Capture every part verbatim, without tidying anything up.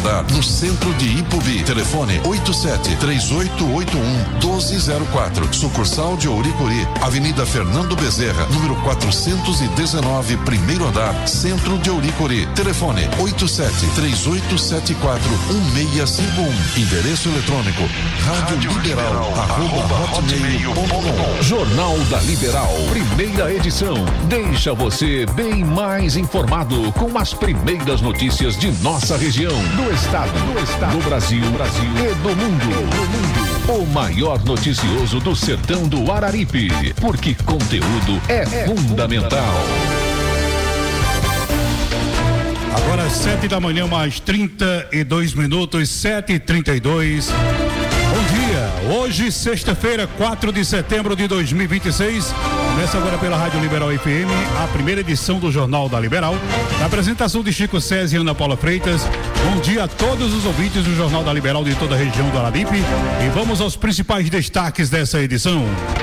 andar, no centro de Ipubi. Telefone oito sete três oito oito um um dois zero quatro. Sucursal de Ouricuri, Avenida Fernando Bezerra, número quatrocentos e dezenove, primeiro andar, centro de Ouricuri. Telefone oito sete três oito sete quatro um seis cinco um. Endereço eletrônico rádio liberal arroba hotmail ponto com. Jornal da Liberal, primeira edição, deixa você bem mais informado com as primeiras notícias de nossa região, do estado, do estado, do Brasil, Brasil e do mundo. Do mundo. O maior noticioso do sertão do Araripe, porque conteúdo é, é fundamental. Agora sete da manhã, mais trinta e dois minutos, sete e trinta e dois. Bom dia, hoje sexta-feira, quatro de setembro de dois mil e vinte e seis, começa agora pela Rádio Liberal F M, a primeira edição do Jornal da Liberal, na apresentação de Chico César e Ana Paula Freitas. Bom dia a todos os ouvintes do Jornal da Liberal de toda a região do Araripe, e vamos aos principais destaques dessa edição.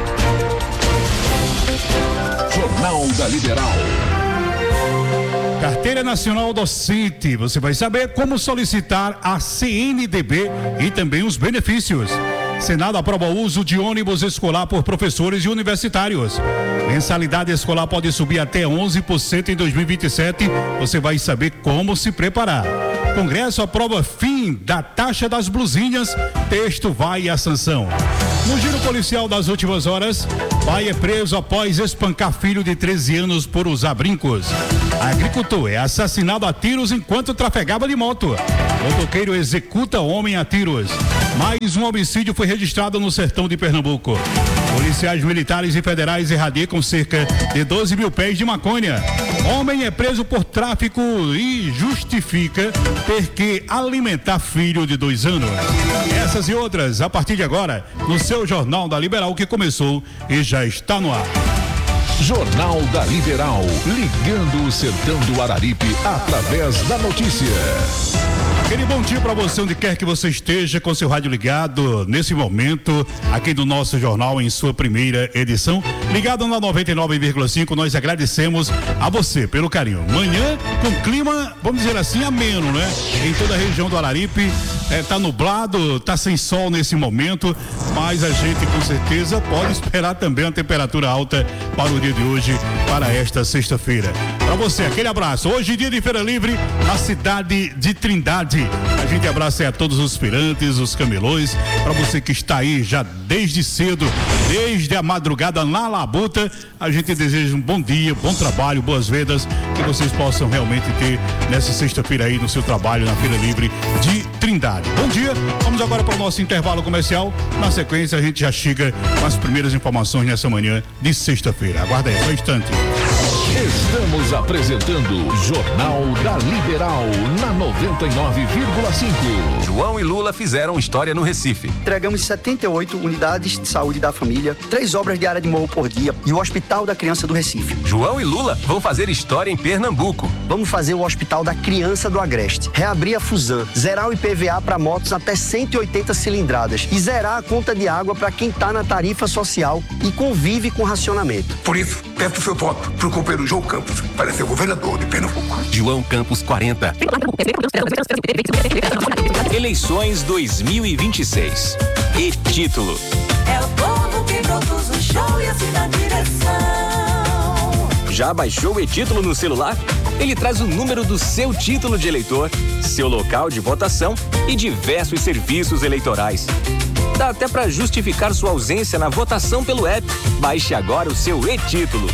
Jornal da Liberal. Carteira Nacional Docente, você vai saber como solicitar a C N D B e também os benefícios. Senado aprova o uso de ônibus escolar por professores e universitários. Mensalidade escolar pode subir até onze por cento em dois mil e vinte e sete. Você vai saber como se preparar. Congresso aprova fim da taxa das blusinhas. Texto vai à sanção. No giro policial das últimas horas, pai é preso após espancar filho de treze anos por usar brincos. Agricultor é assassinado a tiros enquanto trafegava de moto. Motoqueiro executa homem a tiros. Mais um homicídio foi registrado no sertão de Pernambuco. Policiais militares e federais erradicam cerca de doze mil pés de maconha. Homem é preso por tráfico e justifica ter que alimentar filho de dois anos. Essas e outras, a partir de agora, no seu Jornal da Liberal, que começou e já está no ar. Jornal da Liberal, ligando o sertão do Araripe através da notícia. Aquele bom dia para você, onde quer que você esteja, com seu rádio ligado nesse momento, aqui do nosso jornal em sua primeira edição. Ligado na noventa e nove vírgula cinco, nós agradecemos a você pelo carinho. Manhã com clima, vamos dizer assim, ameno, né? Em toda a região do Araripe, é, tá nublado, tá sem sol nesse momento, mas a gente com certeza pode esperar também uma temperatura alta para o dia de hoje, para esta sexta-feira. Para você, aquele abraço. Hoje, dia de Feira Livre, na cidade de Trindade. A gente abraça a todos os feirantes, os camelões, para você que está aí já desde cedo, desde a madrugada na labuta, a gente deseja um bom dia, bom trabalho, boas vendas, que vocês possam realmente ter nessa sexta-feira aí no seu trabalho na Feira Livre de Trindade. Bom dia, vamos agora para o nosso intervalo comercial. Na sequência a gente já chega com as primeiras informações nessa manhã de sexta-feira. Aguarda aí, só um instante. Estamos apresentando Jornal da Liberal na noventa e nove vírgula cinco. João e Lula fizeram história no Recife. Entregamos setenta e oito unidades de saúde da família, três obras de área de morro por dia e o Hospital da Criança do Recife. João e Lula vão fazer história em Pernambuco. Vamos fazer o Hospital da Criança do Agreste, reabrir a Fusan, zerar o I P V A para motos até cento e oitenta cilindradas e zerar a conta de água para quem está na tarifa social e convive com racionamento. Por isso, peço seu voto para o companheiro João Campos para ser governador de Pernambuco. João Campos quarenta. Eleições dois mil e vinte e seis. E título: é o povo que produz o show e assim na direção. Já baixou o e-título no celular? Ele traz o número do seu título de eleitor, seu local de votação e diversos serviços eleitorais. Dá até para justificar sua ausência na votação pelo app. Baixe agora o seu e-título.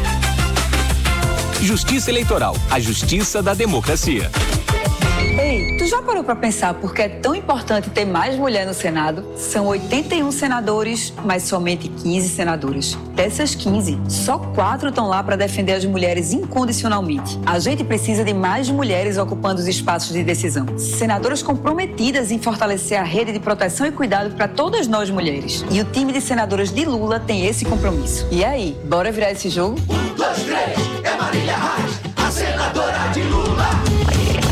Justiça Eleitoral, a justiça da democracia. Ei, tu já parou pra pensar por que é tão importante ter mais mulher no Senado? São oitenta e um senadores, mas somente quinze senadoras. Dessas quinze, só quatro estão lá para defender as mulheres incondicionalmente. A gente precisa de mais mulheres ocupando os espaços de decisão. Senadoras comprometidas em fortalecer a rede de proteção e cuidado para todas nós mulheres. E o time de senadoras de Lula tem esse compromisso. E aí, bora virar esse jogo? Um, dois, três, é Marília Reis, a senadora de Lula.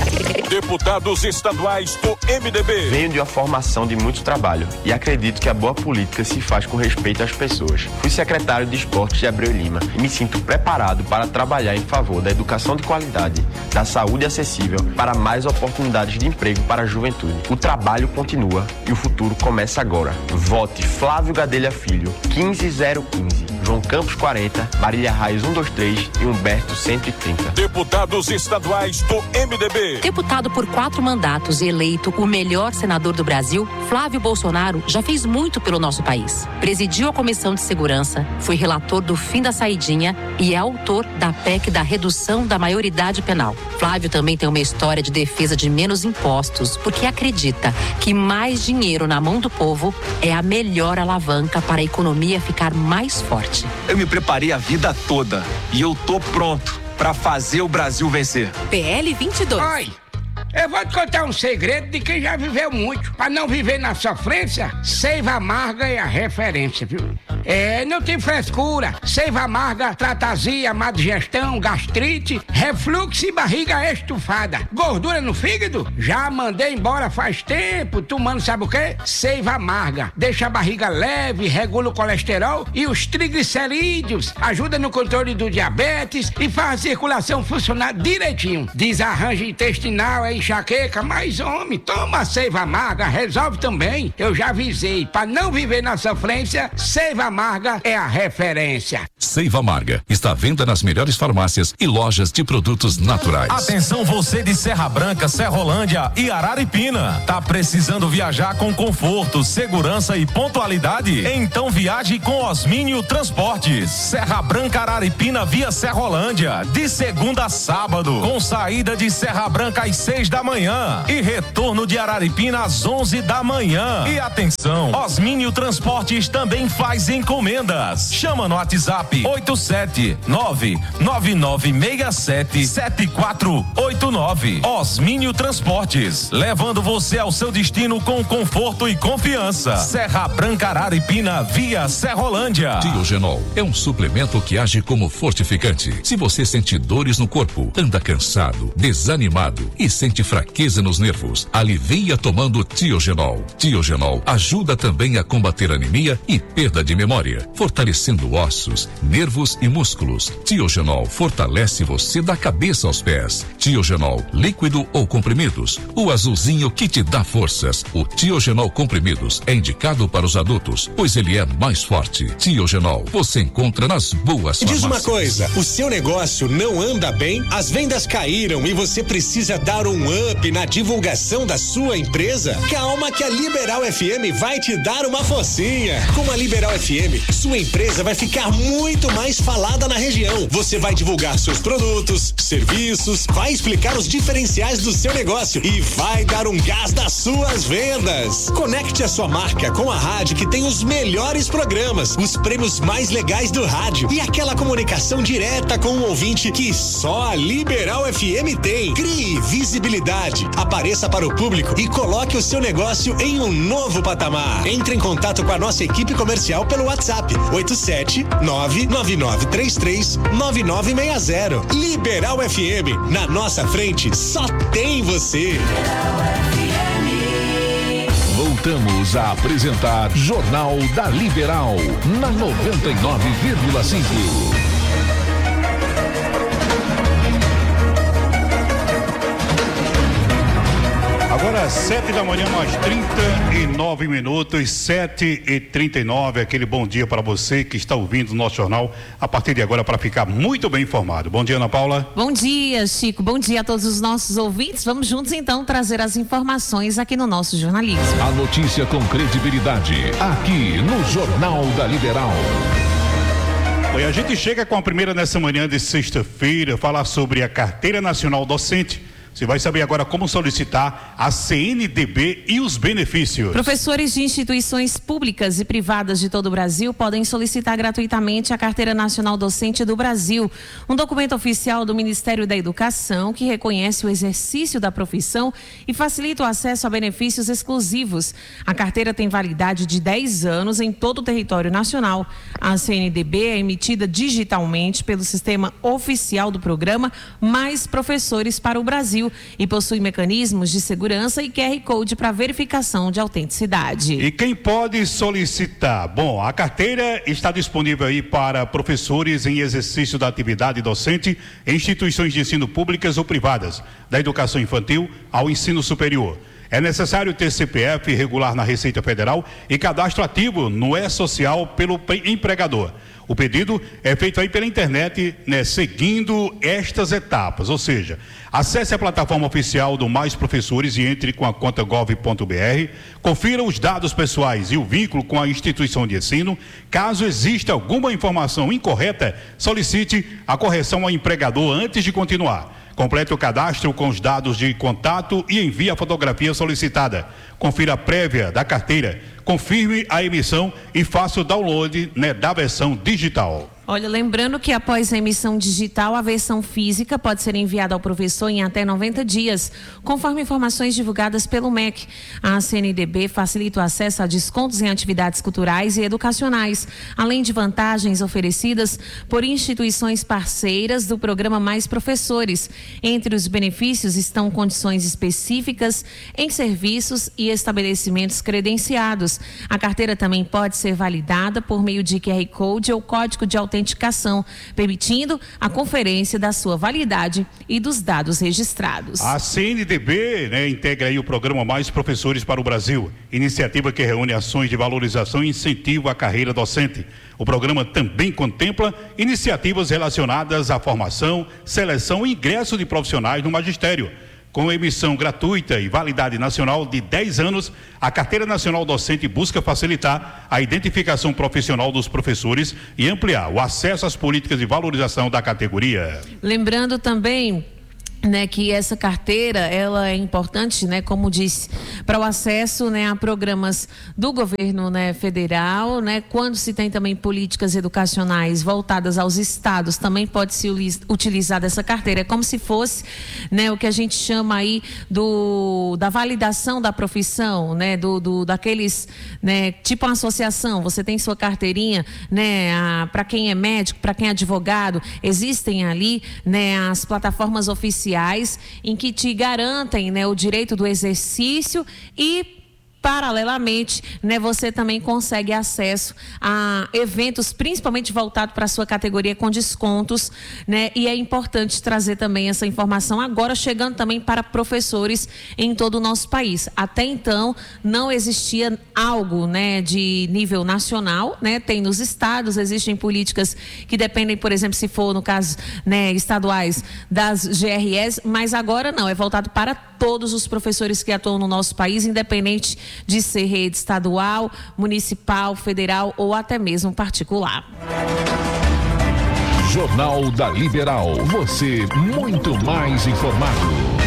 Deputados estaduais do M D B. Venho de uma formação de muito trabalho e acredito que a boa política se faz com respeito às pessoas. Fui secretário de Esportes de Abreu e Lima e me sinto preparado para trabalhar em favor da educação de qualidade, da saúde acessível, para mais oportunidades de emprego para a juventude. O trabalho continua e o futuro começa agora. Vote Flávio Gadelha Filho, quinze zero quinze, João Campos quarenta, Marília Raiz cento e vinte e três e Humberto cento e trinta. Deputados estaduais do M D B. Deputado por quatro mandatos e eleito o melhor senador do Brasil, Flávio Bolsonaro já fez muito pelo nosso país. Presidiu a Comissão de Segurança, foi relator do fim da saidinha e é autor da P E C da redução da maioridade penal. Flávio também tem uma história de defesa de menos impostos, porque acredita que mais dinheiro na mão do povo é a melhor alavanca para a economia ficar mais forte. Eu me preparei a vida toda e eu tô pronto para fazer o Brasil vencer. P L vinte e dois. Oi, eu vou te contar um segredo de quem já viveu muito. Para não viver na sofrência, Seiva Amarga é a referência, viu? É, não tem frescura. Seiva Amarga trata azia, má digestão, gastrite, refluxo e barriga estufada. Gordura no fígado? Já mandei embora faz tempo, tomando sabe o quê? Seiva Amarga. Deixa a barriga leve, regula o colesterol e os triglicerídeos. Ajuda no controle do diabetes e faz a circulação funcionar direitinho. Desarranjo intestinal, é enxaqueca, mas homem, toma Seiva Amarga, resolve também. Eu já avisei, para não viver na sofrência, Seiva Amarga é a referência. Seiva Amarga está à venda nas melhores farmácias e lojas de produtos naturais. Atenção você de Serra Branca, Serrolândia e Araripina. Tá precisando viajar com conforto, segurança e pontualidade? Então viaje com Osmínio Transportes. Serra Branca, Araripina via Serrolândia, de segunda a sábado, com saída de Serra Branca às seis da manhã e retorno de Araripina às onze da manhã. E atenção, Osmínio Transportes também faz encomendas. Chama no WhatsApp oito sete nove nove nove seis sete sete quatro oito nove. Osmínio Transportes, levando você ao seu destino com conforto e confiança. Serra Branca, Araripina via Serrolândia. Tiogenol é um suplemento que age como fortificante. Se você sente dores no corpo, anda cansado, desanimado e sente fraqueza nos nervos, alivia tomando Tiogenol. Tiogenol ajuda também a combater anemia e perda de memória, fortalecendo ossos, nervos e músculos. Tiogenol fortalece você da cabeça aos pés. Tiogenol líquido ou comprimidos, o azulzinho que te dá forças. O Tiogenol comprimidos é indicado para os adultos, pois ele é mais forte. Tiogenol você encontra nas boas farmácias. Diz uma coisa, o seu negócio não anda bem? As vendas caíram e você precisa dar um up na divulgação da sua empresa? Calma que a Liberal F M vai te dar uma forcinha. Com a Liberal F M, sua empresa vai ficar muito mais falada na região. Você vai divulgar seus produtos, serviços, vai explicar os diferenciais do seu negócio e vai dar um gás nas suas vendas. Conecte a sua marca com a rádio que tem os melhores programas, os prêmios mais legais do rádio e aquela comunicação direta com o ouvinte que só a Liberal F M tem. Crie visibilidade, apareça para o público e coloque o seu negócio em um novo patamar. Entre em contato com a nossa equipe comercial pelo WhatsApp oito sete nove nove nove três três nove nove seis zero. Liberal F M, na nossa frente só tem você. Voltamos a apresentar Jornal da Liberal na noventa e nove vírgula cinco. Agora, sete da manhã, mais trinta e nove minutos, sete e trinta e nove. Aquele bom dia para você que está ouvindo o nosso jornal a partir de agora para ficar muito bem informado. Bom dia, Ana Paula. Bom dia, Chico. Bom dia a todos os nossos ouvintes. Vamos juntos então trazer as informações aqui no nosso jornalismo. A notícia com credibilidade, aqui no Jornal da Liberal. Oi, a gente chega com a primeira nessa manhã de sexta-feira, falar sobre a Carteira Nacional Docente. Você vai saber agora como solicitar a C N D B e os benefícios. Professores de instituições públicas e privadas de todo o Brasil podem solicitar gratuitamente a Carteira Nacional Docente do Brasil, um documento oficial do Ministério da Educação que reconhece o exercício da profissão e facilita o acesso a benefícios exclusivos. A carteira tem validade de dez anos em todo o território nacional. A C N D B é emitida digitalmente pelo sistema oficial do programa Mais Professores para o Brasil. Brasil e possui mecanismos de segurança e Q R Code para verificação de autenticidade. E quem pode solicitar? Bom, a carteira está disponível aí para professores em exercício da atividade docente em instituições de ensino públicas ou privadas, da educação infantil ao ensino superior. É necessário ter C P F regular na Receita Federal e cadastro ativo no E-Social pelo empregador. O pedido é feito aí pela internet, né, seguindo estas etapas, ou seja, acesse a plataforma oficial do Mais Professores e entre com a conta gov ponto br, confira os dados pessoais e o vínculo com a instituição de ensino. Caso exista alguma informação incorreta, solicite a correção ao empregador antes de continuar. Complete o cadastro com os dados de contato e envie a fotografia solicitada. Confira a prévia da carteira, confirme a emissão e faça o download, né, da versão digital. Olha, lembrando que após a emissão digital, a versão física pode ser enviada ao professor em até noventa dias, conforme informações divulgadas pelo M E C. A C N D B facilita o acesso a descontos em atividades culturais e educacionais, além de vantagens oferecidas por instituições parceiras do programa Mais Professores. Entre os benefícios estão condições específicas em serviços e estabelecimentos credenciados. A carteira também pode ser validada por meio de Q R Code ou código de autenticação, permitindo a conferência da sua validade e dos dados registrados. A C N D B, né, integra aí o programa Mais Professores para o Brasil, iniciativa que reúne ações de valorização e incentivo à carreira docente. O programa também contempla iniciativas relacionadas à formação, seleção e ingresso de profissionais no magistério. Com emissão gratuita e validade nacional de dez anos, a Carteira Nacional Docente busca facilitar a identificação profissional dos professores e ampliar o acesso às políticas de valorização da categoria. Lembrando também, né, que essa carteira, ela é importante, né, como disse, para o acesso, né, a programas do governo, né, federal, né, quando se tem também políticas educacionais voltadas aos estados, também pode se utilizar dessa carteira. É como se fosse, né, o que a gente chama aí do da validação da profissão, né, do, do daqueles, né, tipo uma associação. Você tem sua carteirinha, né, para quem é médico, para quem é advogado, existem ali, né, as plataformas oficiais em que te garantem, né, o direito do exercício e, paralelamente, né, você também consegue acesso a eventos, principalmente voltados para a sua categoria, com descontos, né? E é importante trazer também essa informação agora, chegando também para professores em todo o nosso país. Até então, não existia algo, né, de nível nacional, né? Tem nos estados, existem políticas que dependem, por exemplo, se for no caso, né, estaduais, das G R Es, mas agora não, é voltado para todos os professores que atuam no nosso país, independente de ser rede estadual, municipal, federal ou até mesmo particular. Jornal da Liberal, você muito mais informado.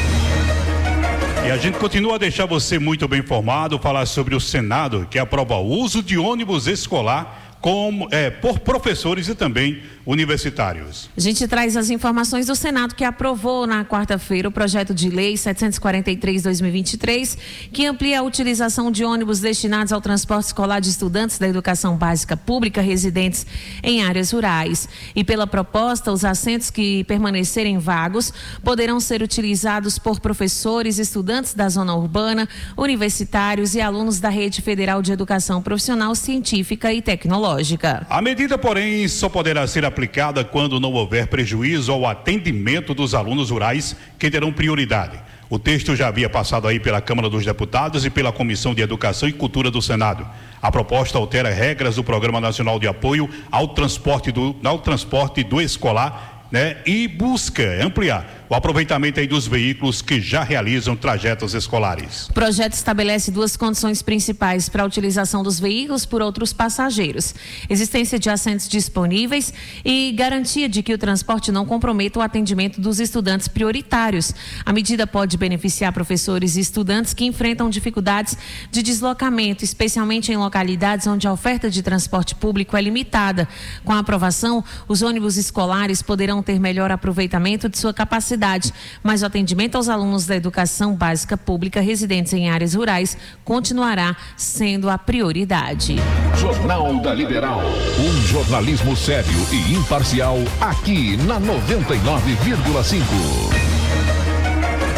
E a gente continua a deixar você muito bem informado, falar sobre o Senado, que aprova o uso de ônibus escolar como, é, por professores e também universitários. A gente traz as informações do Senado, que aprovou na quarta-feira o projeto de lei setecentos e quarenta e três barra dois mil e vinte e três, que amplia a utilização de ônibus destinados ao transporte escolar de estudantes da educação básica pública residentes em áreas rurais. E pela proposta, os assentos que permanecerem vagos poderão ser utilizados por professores, estudantes da zona urbana, universitários e alunos da Rede Federal de Educação Profissional, Científica e Tecnológica. A medida, porém, só poderá ser aplicada quando não houver prejuízo ao atendimento dos alunos rurais, que terão prioridade. O texto já havia passado aí pela Câmara dos Deputados e pela Comissão de Educação e Cultura do Senado. A proposta altera regras do Programa Nacional de Apoio ao Transporte do, ao transporte do Escolar, né, e busca ampliar o aproveitamento aí dos veículos que já realizam trajetos escolares. O projeto estabelece duas condições principais para a utilização dos veículos por outros passageiros: existência de assentos disponíveis e garantia de que o transporte não comprometa o atendimento dos estudantes prioritários. A medida pode beneficiar professores e estudantes que enfrentam dificuldades de deslocamento, especialmente em localidades onde a oferta de transporte público é limitada. Com a aprovação, os ônibus escolares poderão ter melhor aproveitamento de sua capacidade, mas o atendimento aos alunos da educação básica pública residentes em áreas rurais continuará sendo a prioridade. Jornal da Liberal, um jornalismo sério e imparcial aqui na noventa e nove vírgula cinco.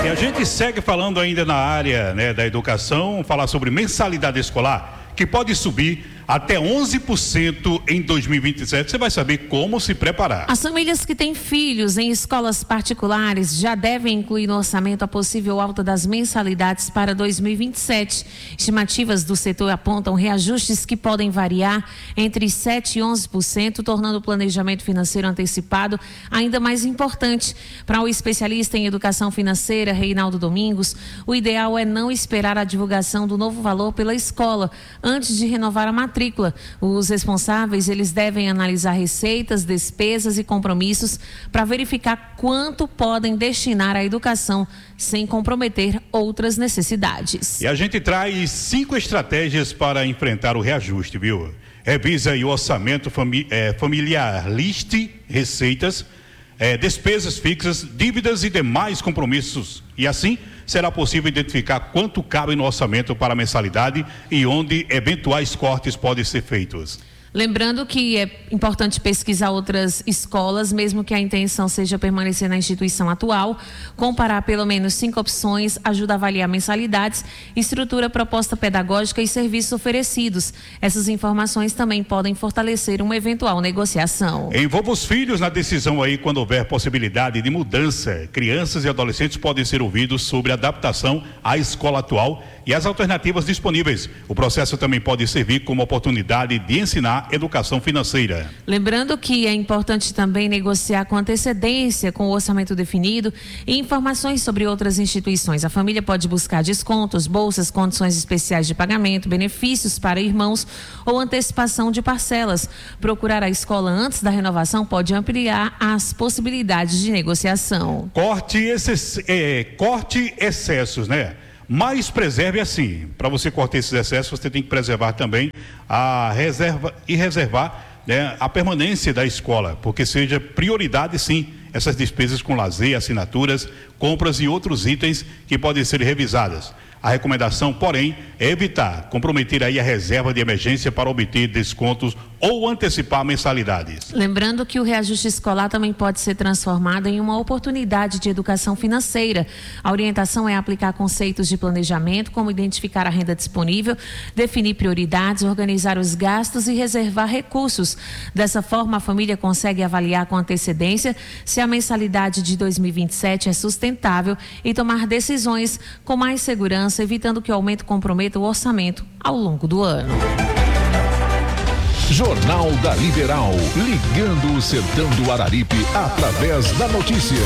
E a gente segue falando ainda na área, né, da educação, falar sobre mensalidade escolar, que pode subir até onze por cento em dois mil e vinte e sete. Você vai saber como se preparar. As famílias que têm filhos em escolas particulares já devem incluir no orçamento a possível alta das mensalidades para dois mil e vinte e sete. Estimativas do setor apontam reajustes que podem variar entre sete e onze por cento, tornando o planejamento financeiro antecipado ainda mais importante. Para o especialista em educação financeira, Reinaldo Domingos, o ideal é não esperar a divulgação do novo valor pela escola antes de renovar a matrícula. Os responsáveis, eles devem analisar receitas, despesas e compromissos para verificar quanto podem destinar à educação sem comprometer outras necessidades. E a gente traz cinco estratégias para enfrentar o reajuste, viu? Revisa aí o orçamento fami é, familiar, liste receitas, é, despesas fixas, dívidas e demais compromissos. E assim será possível identificar quanto cabe no orçamento para a mensalidade e onde eventuais cortes podem ser feitos. Lembrando que é importante pesquisar outras escolas, mesmo que a intenção seja permanecer na instituição atual. Comparar pelo menos cinco opções ajuda a avaliar mensalidades, estrutura, proposta pedagógica e serviços oferecidos. Essas informações também podem fortalecer uma eventual negociação. Envolva os filhos na decisão aí quando houver possibilidade de mudança. Crianças e adolescentes podem ser ouvidos sobre a adaptação à escola atual e as alternativas disponíveis. O processo também pode servir como oportunidade de ensinar educação financeira. Lembrando que é importante também negociar com antecedência, com o orçamento definido e informações sobre outras instituições. A família pode buscar descontos, bolsas, condições especiais de pagamento, benefícios para irmãos ou antecipação de parcelas. Procurar a escola antes da renovação pode ampliar as possibilidades de negociação. Corte, esses, é, corte excessos, né? Mas preserve assim. Para você cortar esses excessos, você tem que preservar também a reserva e reservar, né, a permanência da escola, porque seja prioridade sim essas despesas com lazer, assinaturas, compras e outros itens que podem ser revisadas. A recomendação, porém, é evitar comprometer aí a reserva de emergência para obter descontos ou antecipar mensalidades. Lembrando que o reajuste escolar também pode ser transformado em uma oportunidade de educação financeira. A orientação é aplicar conceitos de planejamento, como identificar a renda disponível, definir prioridades, organizar os gastos e reservar recursos. Dessa forma, a família consegue avaliar com antecedência se a mensalidade de dois mil e vinte e sete é sustentável e tomar decisões com mais segurança, evitando que o aumento comprometa o orçamento ao longo do ano. Jornal da Liberal, ligando o sertão do Araripe através da notícia.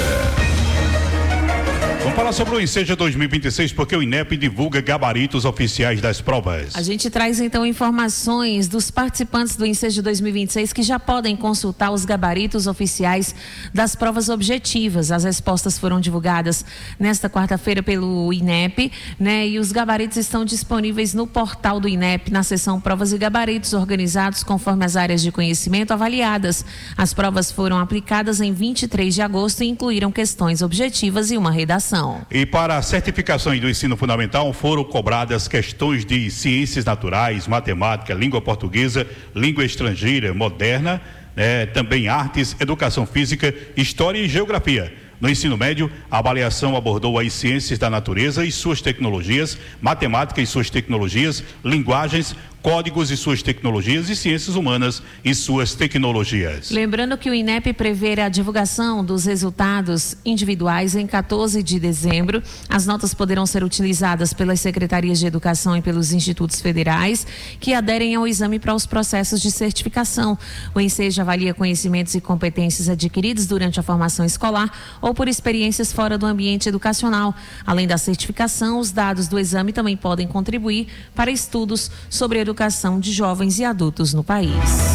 Vamos falar sobre o Enseja dois mil e vinte e seis, porque o INEP divulga gabaritos oficiais das provas. A gente traz então informações dos participantes do Enseja dois mil e vinte e seis que já podem consultar os gabaritos oficiais das provas objetivas. As respostas foram divulgadas nesta quarta-feira pelo INEP, né? E os gabaritos estão disponíveis no portal do INEP, na seção Provas e Gabaritos, organizados conforme as áreas de conhecimento avaliadas. As provas foram aplicadas em vinte e três de agosto e incluíram questões objetivas e uma redação. E para a certificação do ensino fundamental foram cobradas questões de ciências naturais, matemática, língua portuguesa, língua estrangeira, moderna, né, também artes, educação física, história e geografia. No ensino médio, a avaliação abordou as ciências da natureza e suas tecnologias, matemática e suas tecnologias, linguagens, códigos e suas tecnologias e ciências humanas e suas tecnologias. Lembrando que o INEP prevê a divulgação dos resultados individuais em quatorze de dezembro. As notas poderão ser utilizadas pelas secretarias de educação e pelos institutos federais que aderem ao exame para os processos de certificação. O Enseja avalia conhecimentos e competências adquiridos durante a formação escolar ou por experiências fora do ambiente educacional. Além da certificação, os dados do exame também podem contribuir para estudos sobre a educação de jovens e adultos no país.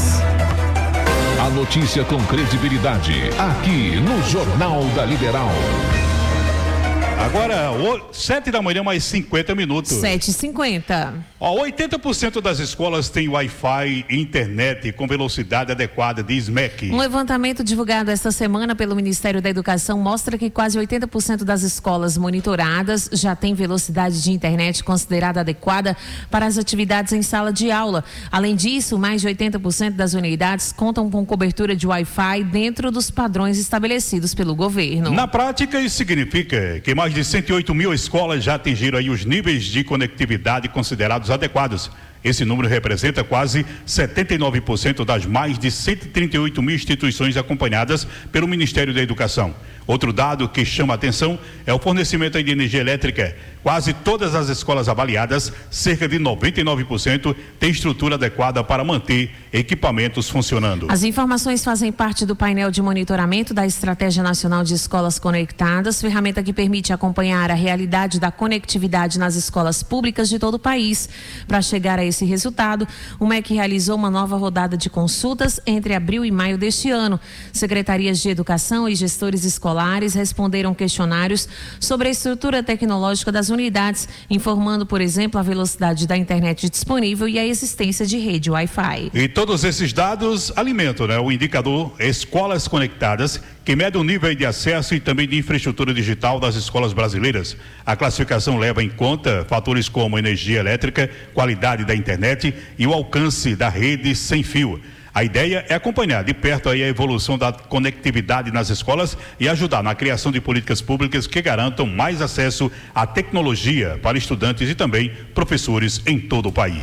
A notícia com credibilidade, aqui no Jornal da Liberal. Agora, sete da manhã, mais cinquenta minutos. sete e cinquenta. Ó, oitenta por cento das escolas têm Wi-Fi e internet com velocidade adequada, diz M E C. Um levantamento divulgado esta semana pelo Ministério da Educação mostra que quase oitenta por cento das escolas monitoradas já têm velocidade de internet considerada adequada para as atividades em sala de aula. Além disso, mais de oitenta por cento das unidades contam com cobertura de Wi-Fi dentro dos padrões estabelecidos pelo governo. Na prática, isso significa que mais mais de cento e oito mil escolas já atingiram aí os níveis de conectividade considerados adequados. Esse número representa quase setenta e nove por cento das mais de cento e trinta e oito mil instituições acompanhadas pelo Ministério da Educação. Outro dado que chama a atenção é o fornecimento de energia elétrica. Quase todas as escolas avaliadas, cerca de noventa e nove por cento, têm estrutura adequada para manter equipamentos funcionando. As informações fazem parte do painel de monitoramento da Estratégia Nacional de Escolas Conectadas, ferramenta que permite acompanhar a realidade da conectividade nas escolas públicas de todo o país. Para chegar a esse resultado, o M E C realizou uma nova rodada de consultas entre abril e maio deste ano. Secretarias de Educação e gestores escolares responderam questionários sobre a estrutura tecnológica das unidades, informando, por exemplo, a velocidade da internet disponível e a existência de rede Wi-Fi. E todos esses dados alimentam, né, o indicador Escolas Conectadas, que mede o nível de acesso e também de infraestrutura digital das escolas brasileiras. A classificação leva em conta fatores como energia elétrica, qualidade da internet e o alcance da rede sem fio. A ideia é acompanhar de perto aí a evolução da conectividade nas escolas e ajudar na criação de políticas públicas que garantam mais acesso à tecnologia para estudantes e também professores em todo o país.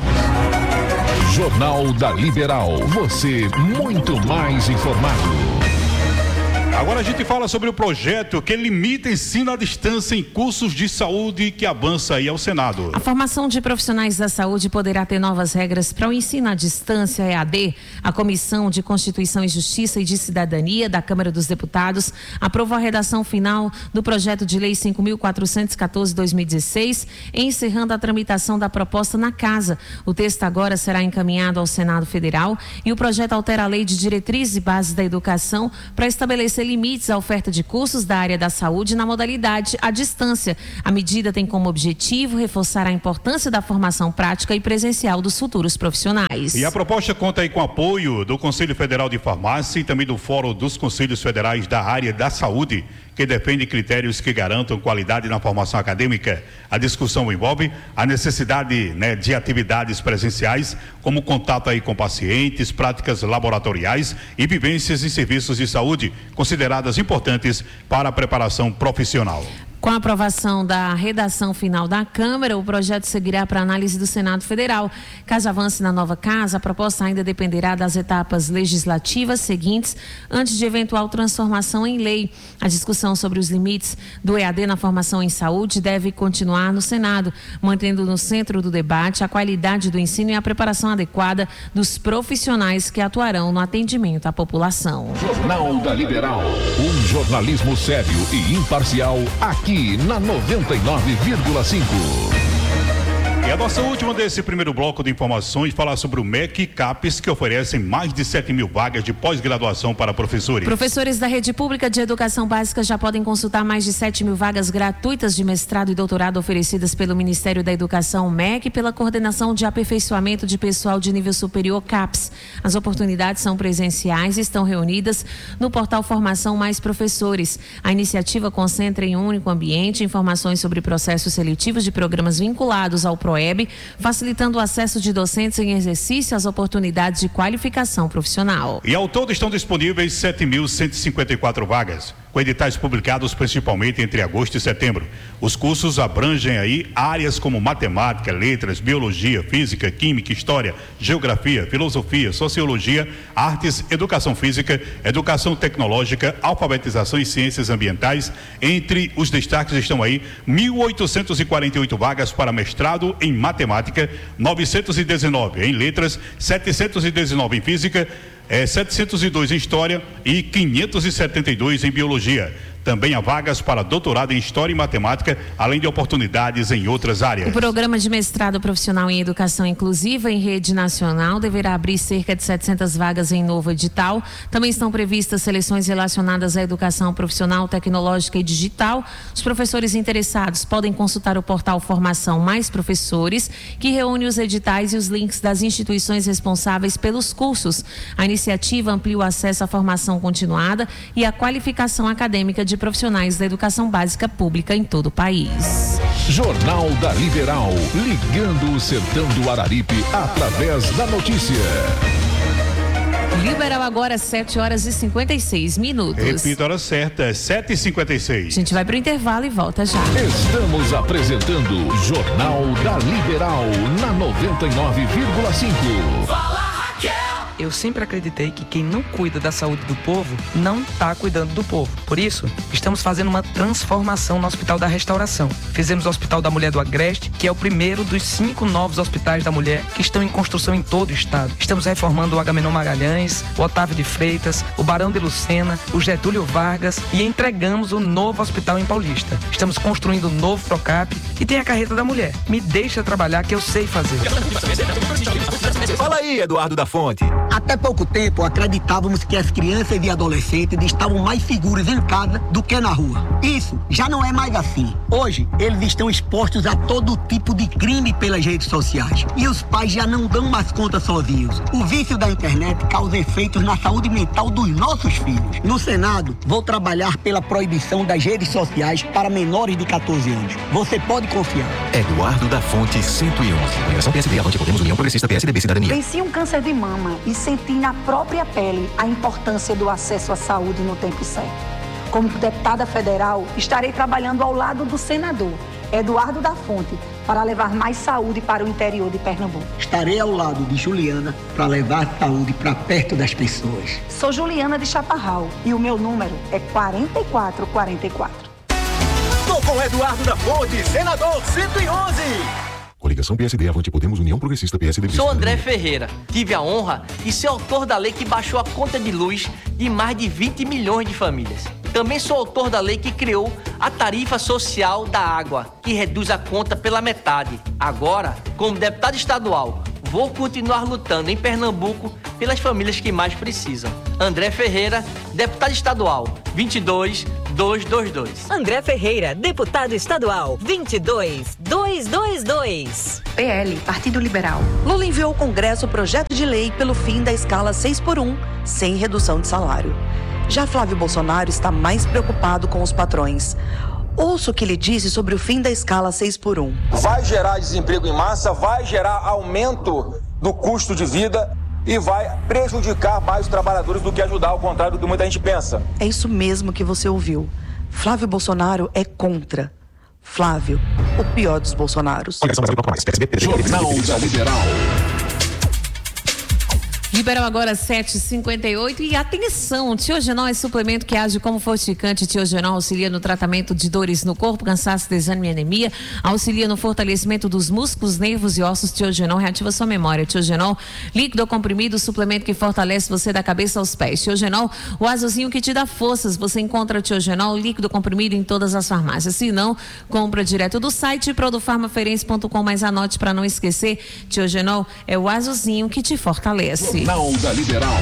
Jornal da Liberal, você muito mais informado. Agora a gente fala sobre o projeto que limita ensino à distância em cursos de saúde que avança aí ao Senado. A formação de profissionais da saúde poderá ter novas regras para o ensino à distância E A D. A Comissão de Constituição e Justiça e de Cidadania da Câmara dos Deputados aprovou a redação final do projeto de lei cinco mil quatrocentos e quatorze barra dois mil e dezesseis, encerrando a tramitação da proposta na Casa. O texto agora será encaminhado ao Senado Federal e o projeto altera a Lei de Diretrizes e Bases da Educação para estabelecer limites à oferta de cursos da área da saúde na modalidade à distância. A medida tem como objetivo reforçar a importância da formação prática e presencial dos futuros profissionais. E a proposta conta aí com apoio do Conselho Federal de Farmácia e também do Fórum dos Conselhos Federais da área da saúde, que defende critérios que garantam qualidade na formação acadêmica. A discussão envolve a necessidade, né, de atividades presenciais, como contato aí com pacientes, práticas laboratoriais e vivências em serviços de saúde, consideradas importantes para a preparação profissional. Com a aprovação da redação final da Câmara, o projeto seguirá para análise do Senado Federal. Caso avance na nova casa, a proposta ainda dependerá das etapas legislativas seguintes antes de eventual transformação em lei. A discussão sobre os limites do E A D na formação em saúde deve continuar no Senado, mantendo no centro do debate a qualidade do ensino e a preparação adequada dos profissionais que atuarão no atendimento à população. Jornal da Liberal, um jornalismo sério e imparcial aqui na noventa e nove vírgula cinco. E a nossa última desse primeiro bloco de informações fala sobre o M E C e CAPES, que oferecem mais de sete mil vagas de pós-graduação para professores. Professores da rede pública de educação básica já podem consultar mais de sete mil vagas gratuitas de mestrado e doutorado oferecidas pelo Ministério da Educação, M E C, e pela Coordenação de Aperfeiçoamento de Pessoal de Nível Superior, CAPES. As oportunidades são presenciais e estão reunidas no portal Formação Mais Professores. A iniciativa concentra em um único ambiente informações sobre processos seletivos de programas vinculados ao PROEB, facilitando o acesso de docentes em exercício às oportunidades de qualificação profissional. E ao todo estão disponíveis sete mil cento e cinquenta e quatro vagas, com editais publicados principalmente entre agosto e setembro. Os cursos abrangem aí áreas como matemática, letras, biologia, física, química, história, geografia, filosofia, sociologia, artes, educação física, educação tecnológica, alfabetização e ciências ambientais. Entre os destaques estão aí mil oitocentos e quarenta e oito vagas para mestrado em matemática, novecentos e dezenove em letras, setecentos e dezenove em física, É, setecentos e dois em História e quinhentos e setenta e dois em Biologia. Também há vagas para doutorado em História e Matemática, além de oportunidades em outras áreas. O programa de mestrado profissional em Educação Inclusiva em rede nacional deverá abrir cerca de setecentas vagas em novo edital. Também estão previstas seleções relacionadas à educação profissional, tecnológica e digital. Os professores interessados podem consultar o portal Formação Mais Professores, que reúne os editais e os links das instituições responsáveis pelos cursos. A iniciativa amplia o acesso à formação continuada e à qualificação acadêmica de de profissionais da educação básica pública em todo o país. Jornal da Liberal, ligando o sertão do Araripe através da notícia. Liberal agora, sete horas e cinquenta e seis minutos. Repita a hora certa, sete e cinquenta e seis. A gente vai pro intervalo e volta já. Estamos apresentando Jornal da Liberal na noventa e nove vírgula cinco. Fala, Raquel! Eu sempre acreditei que quem não cuida da saúde do povo não está cuidando do povo. Por isso, estamos fazendo uma transformação no Hospital da Restauração. Fizemos o Hospital da Mulher do Agreste, que é o primeiro dos cinco novos hospitais da mulher que estão em construção em todo o estado. Estamos reformando o Agamenon Magalhães, o Otávio de Freitas, o Barão de Lucena, o Getúlio Vargas e entregamos o novo hospital em Paulista. Estamos construindo o novo Procap e tem a carreta da mulher. Me deixa trabalhar que eu sei fazer. Fala aí, Eduardo da Fonte. Até pouco tempo, acreditávamos que as crianças e adolescentes estavam mais seguros em casa do que na rua. Isso já não é mais assim. Hoje, eles estão expostos a todo tipo de crime pelas redes sociais. E os pais já não dão mais conta sozinhos. O vício da internet causa efeitos na saúde mental dos nossos filhos. No Senado, vou trabalhar pela proibição das redes sociais para menores de catorze anos. Você pode confiar. Eduardo da Fonte, cento e onze. Ligação P S D, Avante Podemos, União Progressista, P S D B, Cidadania. Venci um câncer de mama e senti na própria pele a importância do acesso à saúde no tempo certo. Como deputada federal, estarei trabalhando ao lado do senador Eduardo da Fonte para levar mais saúde para o interior de Pernambuco. Estarei ao lado de Juliana para levar a saúde para perto das pessoas. Sou Juliana de Chaparral e o meu número é quarenta e quatro quarenta e quatro. Tô com Eduardo da Fonte, senador cento e onze. Coligação P S D, Avante Podemos, União Progressista, P S D B. Sou André Ferreira. Tive a honra de ser autor da lei que baixou a conta de luz de mais de vinte milhões de famílias. Também sou autor da lei que criou a tarifa social da água, que reduz a conta pela metade. Agora, como deputado estadual, vou continuar lutando em Pernambuco pelas famílias que mais precisam. André Ferreira, deputado estadual, vinte e dois mil duzentos e vinte e dois. André Ferreira, deputado estadual, vinte e dois mil duzentos e vinte e dois. P L, Partido Liberal. Lula enviou ao Congresso o projeto de lei pelo fim da escala seis por um, sem redução de salário. Já Flávio Bolsonaro está mais preocupado com os patrões. Ouça o que ele disse sobre o fim da escala seis por um. Vai gerar desemprego em massa, vai gerar aumento do custo de vida e vai prejudicar mais os trabalhadores do que ajudar, ao contrário do que muita gente pensa. É isso mesmo que você ouviu. Flávio Bolsonaro é contra. Flávio, o pior dos Bolsonaros. Jornal da Liberal. Liberal agora sete e cinquenta e oito e atenção, Tiogenol é suplemento que age como fortificante. Tiogenol auxilia no tratamento de dores no corpo, cansaço, desânimo e anemia, auxilia no fortalecimento dos músculos, nervos e ossos. Tiogenol reativa sua memória. Tiogenol, líquido ou comprimido, suplemento que fortalece você da cabeça aos pés. Tiogenol, o azulzinho que te dá forças. Você encontra Tiogenol, líquido comprimido em todas as farmácias. Se não, compra direto do site produfarmaferense ponto com, mas anote para não esquecer, Tiogenol é o azulzinho que te fortalece. Jornal da Liberal.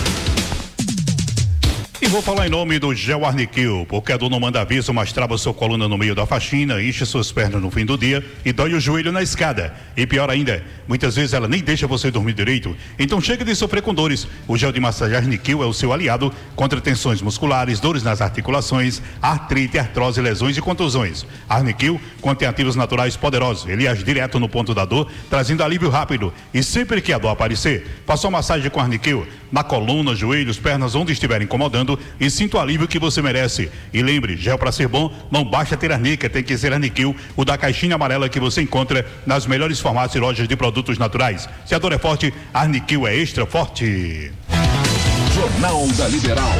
E vou falar em nome do Gel Arniquil, porque a dor não manda aviso, mas trava sua coluna no meio da faxina, enche suas pernas no fim do dia e dói o joelho na escada. E pior ainda, muitas vezes ela nem deixa você dormir direito. Então chega de sofrer com dores. O gel de massagem Arniquil é o seu aliado contra tensões musculares, dores nas articulações, artrite, artrose, lesões e contusões. Arniquil contém ativos naturais poderosos. Ele age direto no ponto da dor, trazendo alívio rápido. E sempre que a dor aparecer, faça uma massagem com Arniquil na coluna, joelhos, pernas, onde estiver incomodando, e sinta o alívio que você merece. E lembre, gel para ser bom, não basta ter Arnica, tem que ser Arniquil, o da caixinha amarela que você encontra nas melhores farmácias e lojas de produtos naturais. Se a dor é forte, Arniquil é extra forte. Jornal da Liberal.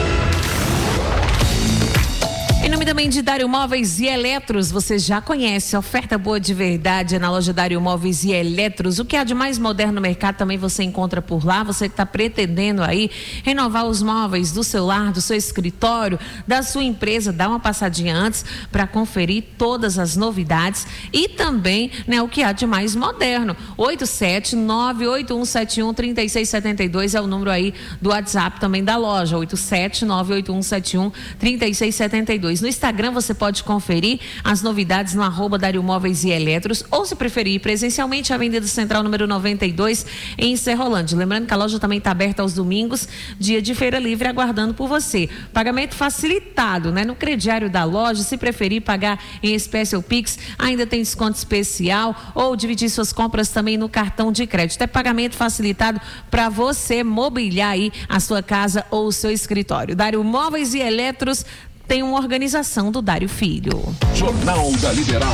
Em nome também de Dário Móveis e Eletros, você já conhece, oferta boa de verdade é na loja Dário Móveis e Eletros. O que há de mais moderno no mercado também você encontra por lá. Você que está pretendendo aí renovar os móveis do seu lar, do seu escritório, da sua empresa, dá uma passadinha antes para conferir todas as novidades e também, né, o que há de mais moderno. oito sete nove oito um sete um três seis sete dois é o número aí do WhatsApp também da loja, oito sete nove oito um sete um três seis sete dois. No Instagram você pode conferir as novidades no arroba Dário Móveis e Eletros, ou se preferir presencialmente, a Avenida Central número noventa e dois em Serrolândia. Lembrando que a loja também está aberta aos domingos, dia de feira livre, aguardando por você. Pagamento facilitado, né? No crediário da loja, se preferir pagar em espécie ou Pix, ainda tem desconto especial, ou dividir suas compras também no cartão de crédito. É pagamento facilitado para você mobiliar aí a sua casa ou o seu escritório. Dário Móveis e Eletros tem uma organização do Dário Filho. Jornal da Liberal.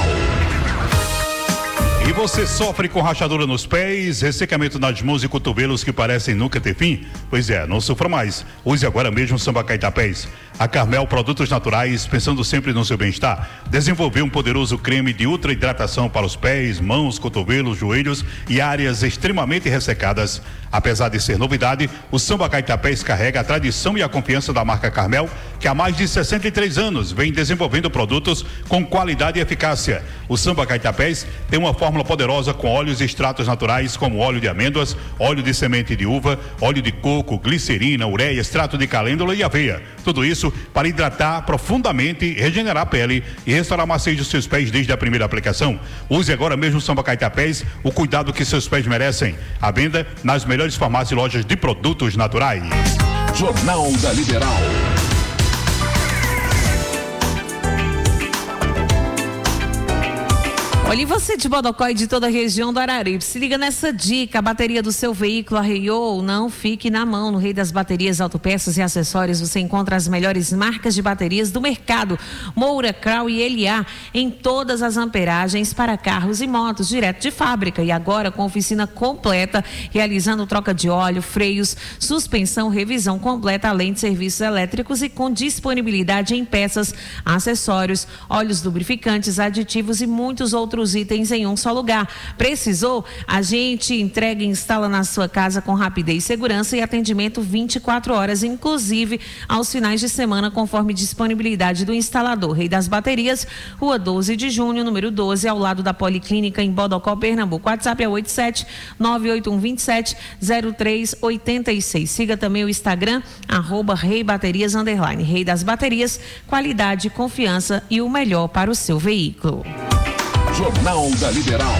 E você sofre com rachadura nos pés, ressecamento nas mãos e cotovelos que parecem nunca ter fim? Pois é, não sofra mais. Use agora mesmo o Samba Caetapés. A Carmel Produtos Naturais, pensando sempre no seu bem-estar, desenvolveu um poderoso creme de ultra hidratação para os pés, mãos, cotovelos, joelhos e áreas extremamente ressecadas. Apesar de ser novidade, o Samba Caetapés carrega a tradição e a confiança da marca Carmel, que há mais de sessenta e três anos vem desenvolvendo produtos com qualidade e eficácia. O Samba Caetapés tem uma fórmula poderosa com óleos e extratos naturais como óleo de amêndoas, óleo de semente de uva, óleo de coco, glicerina, ureia, extrato de calêndula e aveia. Tudo isso para hidratar profundamente, regenerar a pele e restaurar macio dos seus pés desde a primeira aplicação. Use agora mesmo o Samba Caetapés, o cuidado que seus pés merecem. À venda nas melhores farmácias e lojas de produtos naturais. Jornal da Liberal. Olha, e você de Bodocó e de toda a região do Araripe, se liga nessa dica: a bateria do seu veículo arreiou, não fique na mão. No Rei das Baterias, Autopeças e Acessórios, você encontra as melhores marcas de baterias do mercado: Moura, Crown e L A, em todas as amperagens para carros e motos, direto de fábrica. E agora com oficina completa, realizando troca de óleo, freios, suspensão, revisão completa, além de serviços elétricos e com disponibilidade em peças, acessórios, óleos lubrificantes, aditivos e muitos outros itens em um só lugar. Precisou? A gente entrega e instala na sua casa com rapidez, segurança e atendimento vinte e quatro horas, inclusive aos finais de semana, conforme disponibilidade do instalador. Rei das Baterias, Rua doze de junho, número doze, ao lado da Policlínica, em Bodocó, Pernambuco. WhatsApp é oito sete nove oito um dois sete zero três oito seis. Siga também o Instagram, arroba Rei Baterias underline. Rei das Baterias, qualidade, confiança e o melhor para o seu veículo. Jornal da Liberal.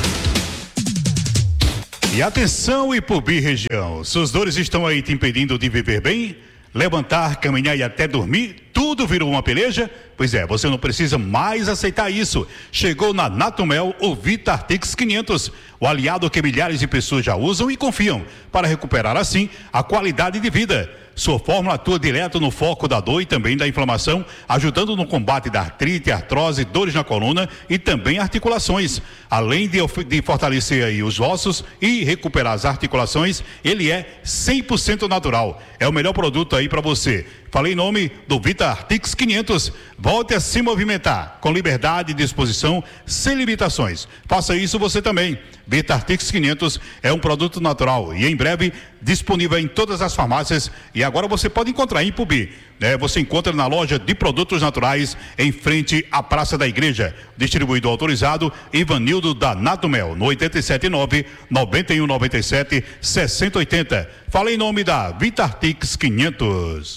E atenção, Ipubi região, suas dores estão aí te impedindo de viver bem? Levantar, caminhar e até dormir, tudo virou uma peleja? Pois é, você não precisa mais aceitar isso. Chegou na Natumel o Vitartix quinhentos, o aliado que milhares de pessoas já usam e confiam, para recuperar assim a qualidade de vida. Sua fórmula atua direto no foco da dor e também da inflamação, ajudando no combate da artrite, artrose, dores na coluna e também articulações. Além de, de fortalecer aí os ossos e recuperar as articulações, ele é cem por cento natural. É o melhor produto aí para você. Falei em nome do Vitartix quinhentos. Volte a se movimentar com liberdade e disposição, sem limitações. Faça isso você também. Vitartix quinhentos é um produto natural e em breve disponível em todas as farmácias, e agora você pode encontrar em Ipubi. Né? Você encontra na loja de produtos naturais em frente à Praça da Igreja. Distribuidor autorizado Ivanildo da Natumel, no oito sete nove, nove um nove sete, seis zero oito zero. Fala em nome da Vitartix quinhentos.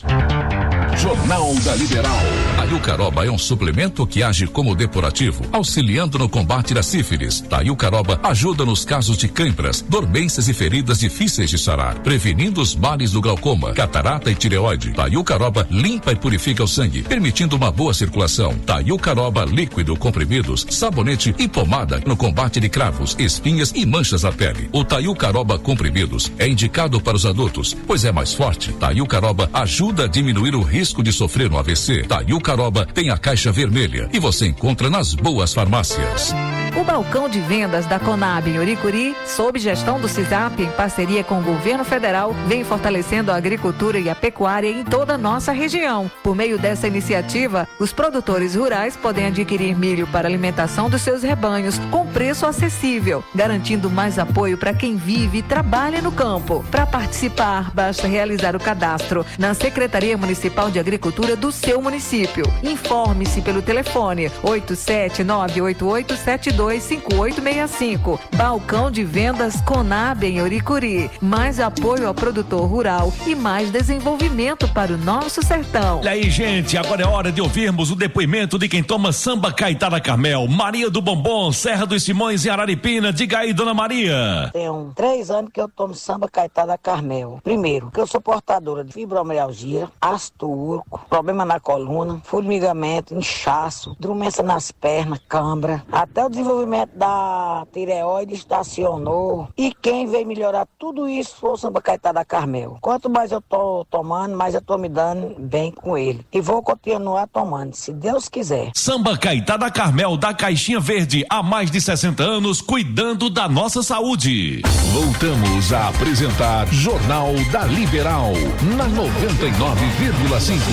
Jornal da Liberal. A Iucaroba é um suplemento que age como depurativo, auxiliando no combate da sífilis. A Iucaroba ajuda nos casos de câimbras, dormências e feridas difíceis de sarar, prevenindo os males do glaucoma, catarata e tireoide. A Iucaroba limpa e purifica o sangue, permitindo uma boa circulação. A Iucaroba líquido, comprimidos, sabonete e pomada no combate de cravos, espinhas e manchas na pele. O Taiucaroba comprimidos é indicado para os adultos, pois é mais forte. Taiucaroba ajuda a diminuir o risco de sofrer um A V C. Taiucaroba tem a caixa vermelha e você encontra nas boas farmácias. O balcão de vendas da Conab em Uricuri, sob gestão do CISAP, em parceria com o governo federal, vem fortalecendo a agricultura e a pecuária em toda a nossa região. Por meio dessa iniciativa, os produtores rurais podem adquirir milho para alimentação dos seus rebanhos com preço acessível, garantindo mais apoio para quem vive e trabalha no campo. Para participar, basta realizar o cadastro na Secretaria Municipal de de Agricultura do seu município. Informe-se pelo telefone oito sete nove oito oito sete dois cinco oito seis cinco. Balcão de Vendas Conab em Oricuri. Mais apoio ao produtor rural e mais desenvolvimento para o nosso sertão. E aí, gente, agora é hora de ouvirmos o depoimento de quem toma samba Caetá da Carmel, Maria do Bombom, Serra dos Simões e Araripina. Diga aí, dona Maria. Tem um, três anos que eu tomo samba Caetá da Carmel. Primeiro, que eu sou portadora de fibromialgia, ácido úrico, problema na coluna, formigamento, inchaço, dormência nas pernas, cãibra, até o desenvolvimento da tireoide estacionou. E quem veio melhorar tudo isso foi o samba Caetá da Carmel. Quanto mais eu tô tomando, mais eu tô me dando bem com ele. E vou continuar tomando, se Deus quiser. Samba Caetá da Carmel, da Caixinha Verde, há mais de sessenta anos, cuidando da nossa saúde. Voltamos a apresentar Jornal da Liberal, na noventa e nove vírgula cinco.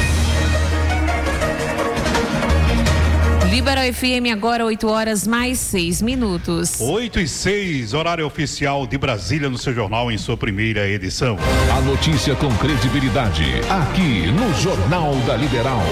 Liberal F M agora oito horas mais seis minutos. oito e seis, horário oficial de Brasília no seu jornal em sua primeira edição. A notícia com credibilidade, aqui no Jornal da Liberal.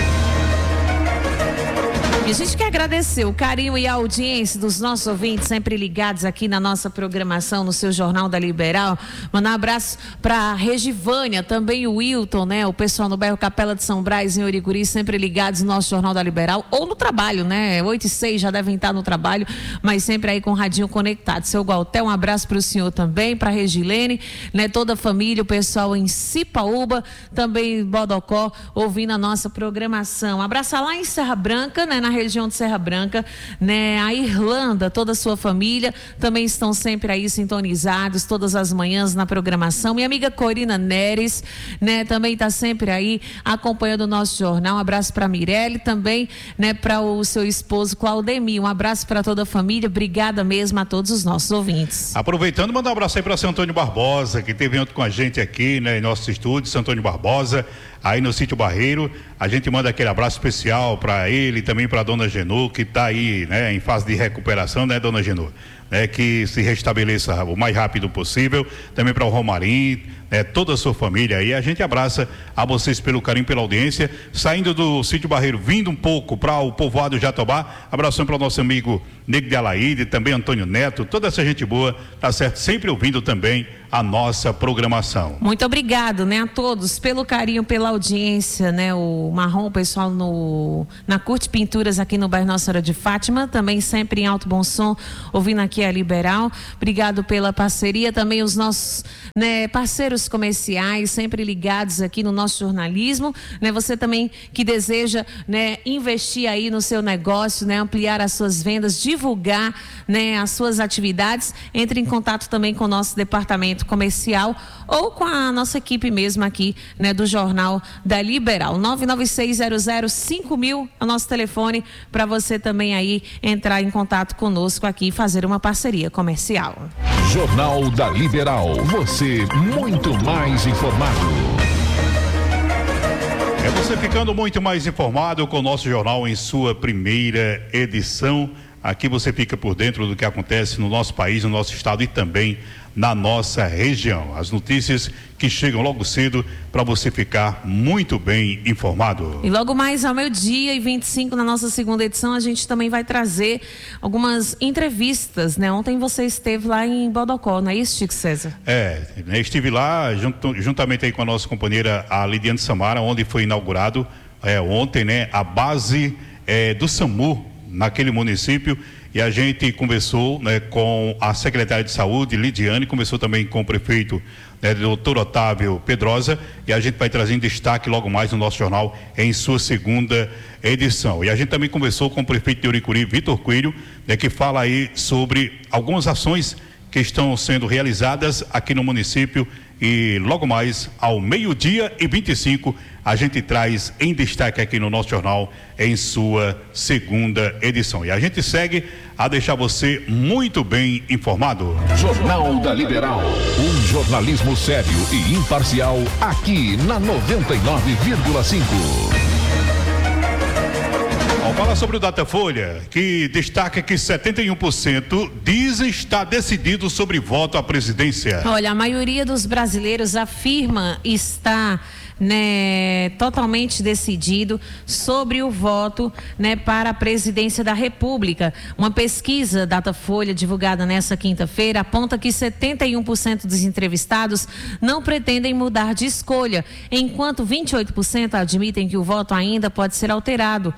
E a gente quer agradecer o carinho e a audiência dos nossos ouvintes, sempre ligados aqui na nossa programação, no seu Jornal da Liberal. Mandar um abraço para Regivânia, também o Wilton, né? O pessoal no bairro Capela de São Brás, em Oricuri, sempre ligados no nosso Jornal da Liberal, ou no trabalho, né? oito e seis já devem estar no trabalho, mas sempre aí com o radinho conectado. Seu Gualtel, um abraço para o senhor também, para Regilene, né? Toda a família, o pessoal em Cipaúba, também em Bodocó, ouvindo a nossa programação. Abraçar lá em Serra Branca, né? Na região de Serra Branca, né? A Irlanda, toda a sua família também estão sempre aí sintonizados todas as manhãs na programação. Minha amiga Corina Neres, né? Também está sempre aí acompanhando o nosso jornal. Um abraço para Mirelle também, né? Para o seu esposo Claudemir. Um abraço para toda a família. Obrigada mesmo a todos os nossos ouvintes. Aproveitando, mandar um abraço aí para seu Antônio Barbosa, que esteve ontem com a gente aqui, né? Em nosso estúdio, seu Antônio Barbosa, aí no Sítio Barreiro. A gente manda aquele abraço especial para ele e também para a dona Genô, que está aí, né, em fase de recuperação, né, dona Genô? Né, que se restabeleça o mais rápido possível. Também para o Romarim, né, toda a sua família aí. A gente abraça a vocês pelo carinho, pela audiência. Saindo do Sítio Barreiro, vindo um pouco para o povoado Jatobá. Abração para o nosso amigo Nego de Alaíde, também Antônio Neto, toda essa gente boa, tá certo? Sempre ouvindo também a nossa programação. Muito obrigado, né, a todos pelo carinho, pela audiência, né? O Marrom, o pessoal no na Curte Pinturas aqui no bairro Nossa Senhora de Fátima, também sempre em alto bom som, ouvindo aqui a Liberal. Obrigado pela parceria, também os nossos, né, parceiros comerciais, sempre ligados aqui no nosso jornalismo, né? Você também que deseja, né, investir aí no seu negócio, né, ampliar as suas vendas, divulgar, né, as suas atividades, entre em contato também com o nosso departamento comercial ou com a nossa equipe mesmo aqui, né, do Jornal da Liberal. nove nove seis zero zero cinco mil é o nosso telefone para você também aí entrar em contato conosco aqui e fazer uma parceria comercial. Jornal da Liberal, você muito mais informado. É você ficando muito mais informado com o nosso jornal em sua primeira edição. Aqui você fica por dentro do que acontece no nosso país, no nosso estado e também na nossa região. As notícias que chegam logo cedo para você ficar muito bem informado. E logo mais ao meio-dia e vinte e cinco, na nossa segunda edição, a gente também vai trazer algumas entrevistas, né? Ontem você esteve lá em Bodocó, não é isso, Chico César? É, estive lá junto, juntamente aí com a nossa companheira, a Lidiane Samara, onde foi inaugurado é, ontem, né? A base é, do SAMU naquele município, e a gente conversou, né, com a secretária de saúde, Lidiane, conversou também com o prefeito, né, doutor Otávio Pedrosa, e a gente vai trazer em destaque logo mais no nosso jornal em sua segunda edição. E a gente também conversou com o prefeito de Oricuri, Vitor Coelho, né, que fala aí sobre algumas ações que estão sendo realizadas aqui no município, e logo mais ao meio-dia e vinte e cinco a gente traz em destaque aqui no nosso jornal em sua segunda edição. E a gente segue a deixar você muito bem informado. Jornal da Liberal, um jornalismo sério e imparcial aqui na noventa e nove vírgula cinco. Fala sobre o Datafolha, que destaca que setenta e um por cento dizem estar decidido sobre voto à presidência. Olha, a maioria dos brasileiros afirma estar né, totalmente decidido sobre o voto, né, para a presidência da República. Uma pesquisa Datafolha divulgada nessa quinta-feira aponta que setenta e um por cento dos entrevistados não pretendem mudar de escolha, enquanto vinte e oito por cento admitem que o voto ainda pode ser alterado.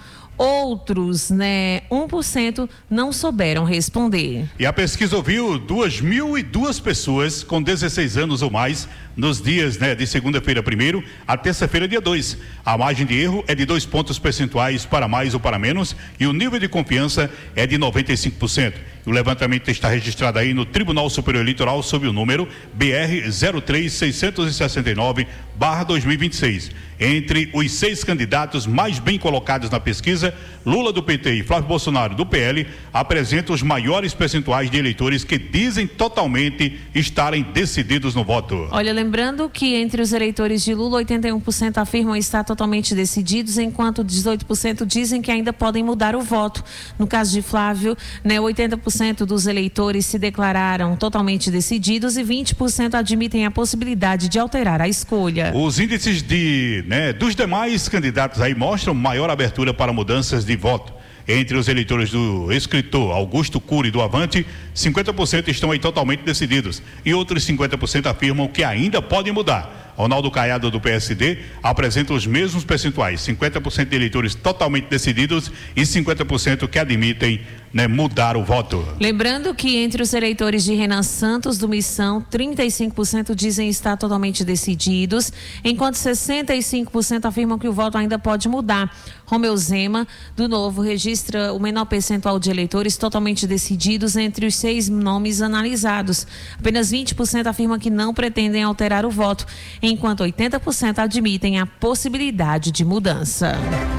Outros, né, um por cento não souberam responder. E a pesquisa ouviu duas mil e duas pessoas com dezesseis anos ou mais nos dias, né, de segunda-feira primeiro a terça-feira dia dois. A margem de erro é de dois pontos percentuais para mais ou para menos e o nível de confiança é de noventa e cinco por cento. O levantamento está registrado aí no Tribunal Superior Eleitoral sob o número B R zero três seiscentos e sessenta e nove barra dois mil e vinte e seis. Entre os seis candidatos mais bem colocados na pesquisa, Lula do P T e Flávio Bolsonaro do P L apresentam os maiores percentuais de eleitores que dizem totalmente estarem decididos no voto. Olha, lembrando que entre os eleitores de Lula, oitenta e um por cento afirmam estar totalmente decididos, enquanto dezoito por cento dizem que ainda podem mudar o voto. No caso de Flávio, né, oitenta por cento dos eleitores se declararam totalmente decididos e vinte por cento admitem a possibilidade de alterar a escolha. Os índices de, né, dos demais candidatos aí mostram maior abertura para mudanças de voto. Entre os eleitores do escritor Augusto Cury do Avante, cinquenta por cento estão aí totalmente decididos e outros cinquenta por cento afirmam que ainda podem mudar. Ronaldo Caiado do P S D apresenta os mesmos percentuais, cinquenta por cento de eleitores totalmente decididos e cinquenta por cento que admitem, né, mudar o voto. Lembrando que entre os eleitores de Renan Santos do Missão, trinta e cinco por cento dizem estar totalmente decididos, enquanto sessenta e cinco por cento afirmam que o voto ainda pode mudar. Romeu Zema, do Novo, registra o menor percentual de eleitores totalmente decididos entre os seis nomes analisados. Apenas vinte por cento afirmam que não pretendem alterar o voto, enquanto oitenta por cento admitem a possibilidade de mudança.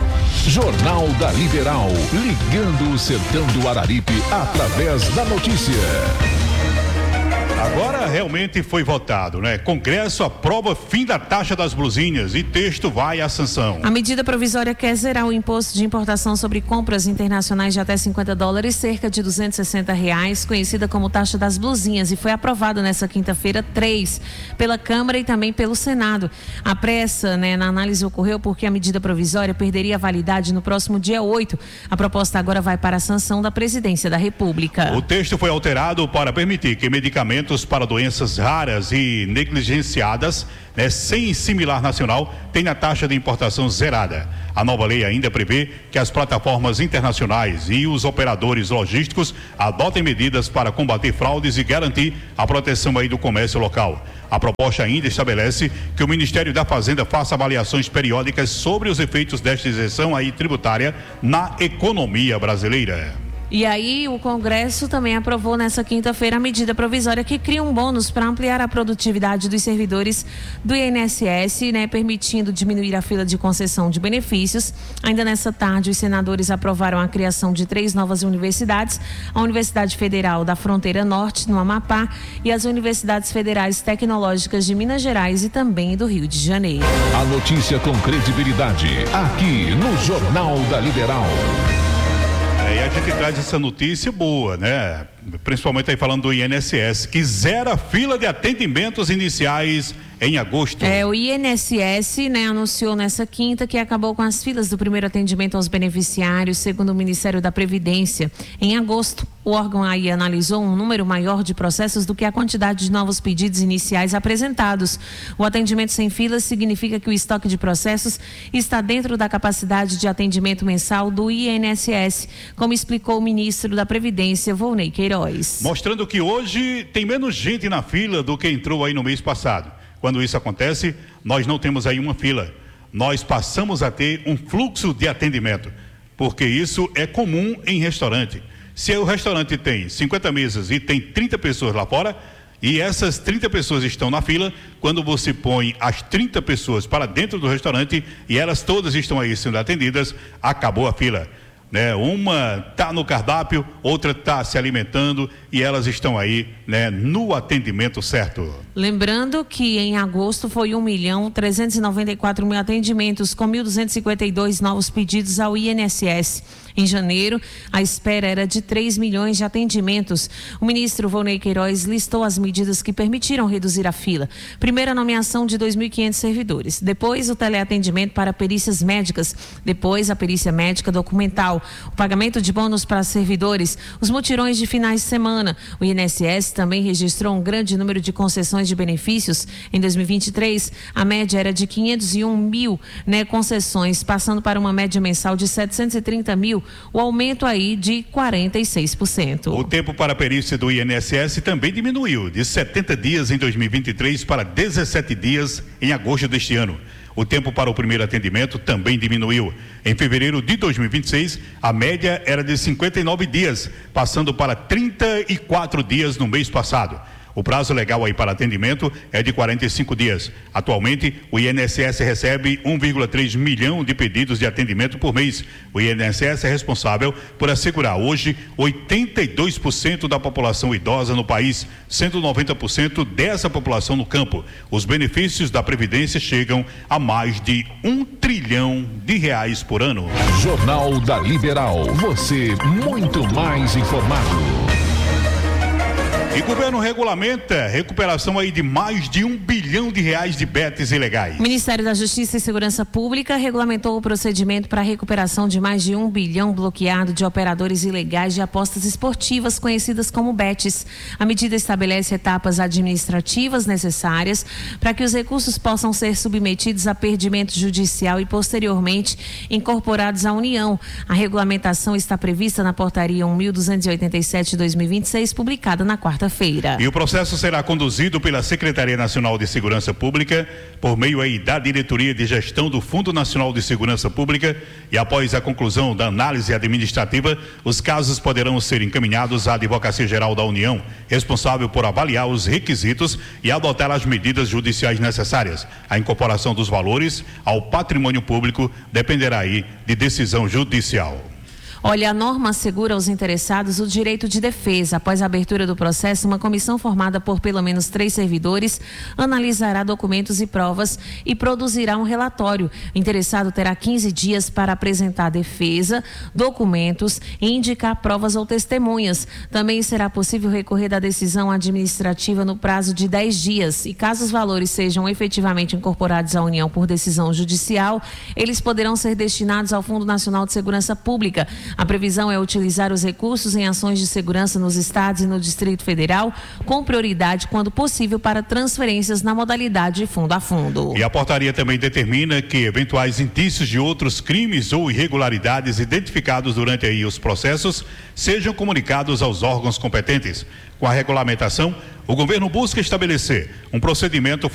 Jornal da Liberal, ligando o sertão do Araripe através da notícia. Agora realmente foi votado, né? Congresso aprova fim da taxa das blusinhas e texto vai à sanção. A medida provisória quer zerar o imposto de importação sobre compras internacionais de até cinquenta dólares, cerca de duzentos e sessenta reais, conhecida como taxa das blusinhas, e foi aprovado nessa quinta-feira três pela Câmara e também pelo Senado. A pressa, né, na análise ocorreu porque a medida provisória perderia a validade no próximo dia oito. A proposta agora vai para a sanção da Presidência da República. O texto foi alterado para permitir que medicamentos para doenças raras e negligenciadas, né, sem similar nacional, tenha taxa de importação zerada. A nova lei ainda prevê que as plataformas internacionais e os operadores logísticos adotem medidas para combater fraudes e garantir a proteção aí do comércio local. A proposta ainda estabelece que o Ministério da Fazenda faça avaliações periódicas sobre os efeitos desta isenção aí tributária na economia brasileira. E aí o Congresso também aprovou nessa quinta-feira a medida provisória que cria um bônus para ampliar a produtividade dos servidores do I N S S, né, permitindo diminuir a fila de concessão de benefícios. Ainda nessa tarde, os senadores aprovaram a criação de três novas universidades: a Universidade Federal da Fronteira Norte, no Amapá, e as Universidades Federais Tecnológicas de Minas Gerais e também do Rio de Janeiro. A notícia com credibilidade, aqui no Jornal da Liberal. É, e a gente traz essa notícia boa, né? Principalmente aí falando do I N S S, que zera a fila de atendimentos iniciais em agosto. É, o I N S S, né, anunciou nessa quinta que acabou com as filas do primeiro atendimento aos beneficiários, segundo o Ministério da Previdência. Em agosto, o órgão aí analisou um número maior de processos do que a quantidade de novos pedidos iniciais apresentados. O atendimento sem filas significa que o estoque de processos está dentro da capacidade de atendimento mensal do I N S S, como explicou o ministro da Previdência, Volney Queiroz. Mostrando que hoje tem menos gente na fila do que entrou aí no mês passado. Quando isso acontece, nós não temos aí uma fila, nós passamos a ter um fluxo de atendimento, porque isso é comum em restaurante. Se o restaurante tem cinquenta mesas e tem trinta pessoas lá fora, e essas trinta pessoas estão na fila, quando você põe as trinta pessoas para dentro do restaurante e elas todas estão aí sendo atendidas, acabou a fila. né? Uma está no cardápio, outra está se alimentando e elas estão aí, né, no atendimento certo. Lembrando que em agosto foi um milhão trezentos e noventa e quatro mil atendimentos, com mil duzentos e cinquenta e dois novos pedidos ao I N S S. Em janeiro, a espera era de três milhões de atendimentos. O ministro Volney Queiroz listou as medidas que permitiram reduzir a fila. Primeiro, a nomeação de dois mil e quinhentos servidores. Depois, o teleatendimento para perícias médicas. Depois, a perícia médica documental. O pagamento de bônus para servidores. Os mutirões de finais de semana. O I N S S também registrou um grande número de concessões de benefícios. Em dois mil e vinte e três, a média era de quinhentos e um mil, né, concessões, passando para uma média mensal de setecentos e trinta mil. O aumento aí de quarenta e seis por cento. O tempo para a perícia do I N S S também diminuiu, de setenta dias em dois mil e vinte e três para dezessete dias em agosto deste ano. O tempo para o primeiro atendimento também diminuiu. Em fevereiro de dois mil e vinte e seis, a média era de cinquenta e nove dias, passando para trinta e quatro dias no mês passado. O prazo legal aí para atendimento é de quarenta e cinco dias. Atualmente, o I N S S recebe um vírgula três milhão de pedidos de atendimento por mês. O I N S S é responsável por assegurar hoje oitenta e dois por cento da população idosa no país, sendo noventa por cento dessa população no campo. Os benefícios da Previdência chegam a mais de um trilhão de reais por ano. Jornal da Liberal. Você muito mais informado. E o governo regulamenta recuperação aí de mais de um bilhão de reais de betes ilegais. O Ministério da Justiça e Segurança Pública regulamentou o procedimento para a recuperação de mais de um bilhão bloqueado de operadores ilegais de apostas esportivas conhecidas como betes. A medida estabelece etapas administrativas necessárias para que os recursos possam ser submetidos a perdimento judicial e posteriormente incorporados à União. A regulamentação está prevista na portaria um mil duzentos e oitenta e sete de dois mil e vinte e seis, publicada na quarta-feira. E o processo será conduzido pela Secretaria Nacional de Segurança Pública, por meio aí da Diretoria de Gestão do Fundo Nacional de Segurança Pública, e após a conclusão da análise administrativa, os casos poderão ser encaminhados à Advocacia Geral da União, responsável por avaliar os requisitos e adotar as medidas judiciais necessárias. A incorporação dos valores ao patrimônio público dependerá aí de decisão judicial. Olha, a norma assegura aos interessados o direito de defesa. Após a abertura do processo, uma comissão formada por pelo menos três servidores analisará documentos e provas e produzirá um relatório. O interessado terá quinze dias para apresentar defesa, documentos e indicar provas ou testemunhas. Também será possível recorrer da decisão administrativa no prazo de dez dias. E caso os valores sejam efetivamente incorporados à União por decisão judicial, eles poderão ser destinados ao Fundo Nacional de Segurança Pública. A previsão é utilizar os recursos em ações de segurança nos estados e no Distrito Federal, com prioridade, quando possível, para transferências na modalidade fundo a fundo. E a portaria também determina que eventuais indícios de outros crimes ou irregularidades identificados durante aí os processos sejam comunicados aos órgãos competentes. Com a regulamentação, o governo busca estabelecer um procedimento